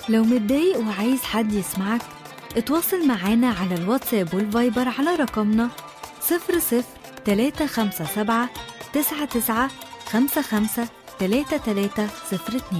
لو متضايق وعايز حد يسمعك، اتواصل معانا على الواتساب والفايبر على رقمنا 00 357 99 55 3302.